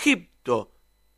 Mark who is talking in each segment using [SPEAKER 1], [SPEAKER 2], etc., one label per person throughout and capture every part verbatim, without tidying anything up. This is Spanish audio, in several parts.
[SPEAKER 1] Egipto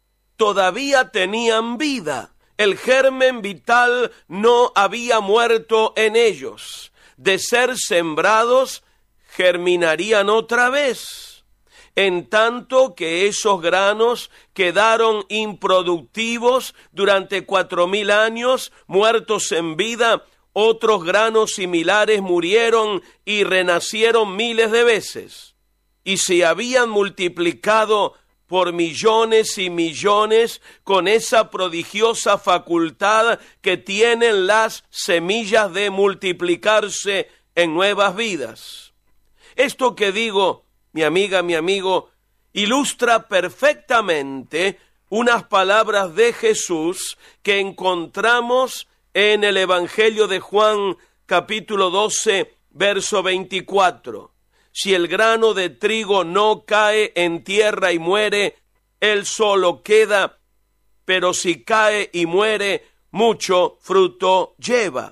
[SPEAKER 1] todavía tenían vida. El germen vital no había muerto en ellos. De ser sembrados, germinarían otra vez. En tanto que esos granos quedaron improductivos durante cuatro mil años, muertos en vida, otros granos similares murieron y renacieron miles de veces. Y se habían multiplicado por millones y millones con esa prodigiosa facultad que tienen las semillas de multiplicarse en nuevas vidas. Esto que digo, mi amiga, mi amigo, ilustra perfectamente unas palabras de Jesús que encontramos en el Evangelio de Juan, capítulo doce, verso veinticuatro. Si el grano de trigo no cae en tierra y muere, él solo queda, pero si cae y muere, mucho fruto lleva.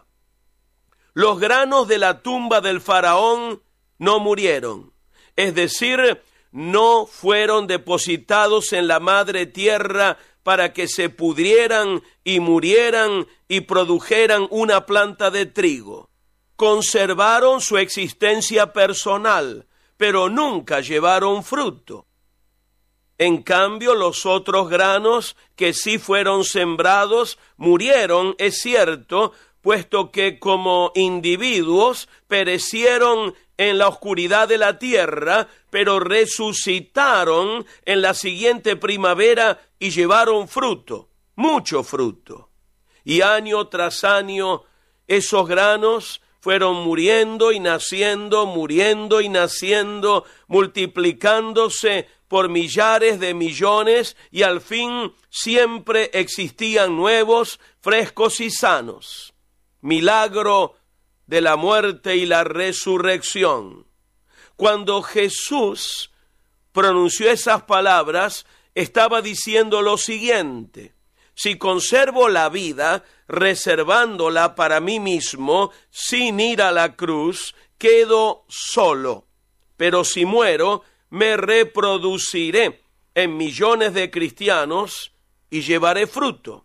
[SPEAKER 1] Los granos de la tumba del faraón no murieron, es decir, no fueron depositados en la madre tierra para que se pudrieran y murieran y produjeran una planta de trigo. Conservaron su existencia personal, pero nunca llevaron fruto. En cambio, los otros granos que sí fueron sembrados murieron, es cierto, puesto que como individuos perecieron en la oscuridad de la tierra, pero resucitaron en la siguiente primavera y llevaron fruto, mucho fruto. Y año tras año, esos granos fueron muriendo y naciendo, muriendo y naciendo, multiplicándose por millares de millones, y al fin siempre existían nuevos, frescos y sanos. Milagro de la muerte y la resurrección. Cuando Jesús pronunció esas palabras, estaba diciendo lo siguiente: si conservo la vida, reservándola para mí mismo, sin ir a la cruz, quedo solo. Pero si muero, me reproduciré en millones de cristianos y llevaré fruto.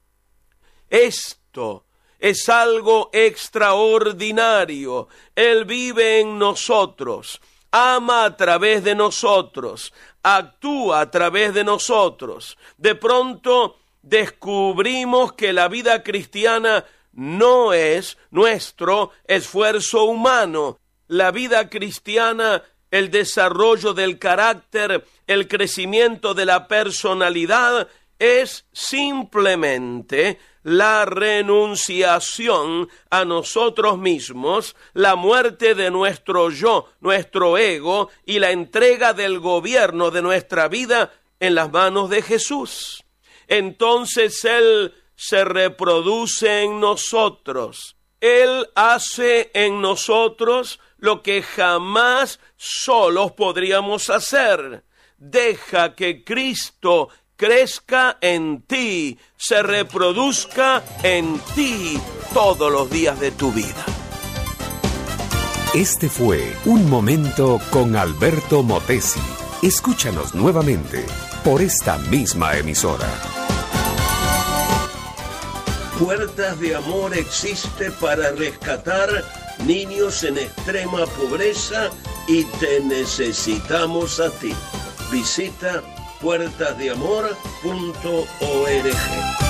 [SPEAKER 1] Esto es algo extraordinario. Él vive en nosotros, ama a través de nosotros, actúa a través de nosotros. De pronto descubrimos que la vida cristiana no es nuestro esfuerzo humano. La vida cristiana, el desarrollo del carácter, el crecimiento de la personalidad, es simplemente la renunciación a nosotros mismos, la muerte de nuestro yo, nuestro ego, y la entrega del gobierno de nuestra vida en las manos de Jesús. Entonces Él se reproduce en nosotros. Él hace en nosotros lo que jamás solos podríamos hacer. Deja que Cristo crezca en ti, se reproduzca en ti todos los días de tu vida.
[SPEAKER 2] Este fue Un Momento con Alberto Motesi. Escúchanos nuevamente por esta misma emisora.
[SPEAKER 1] Puertas de Amor existe para rescatar niños en extrema pobreza y te necesitamos a ti. Visita puertas de amor punto org.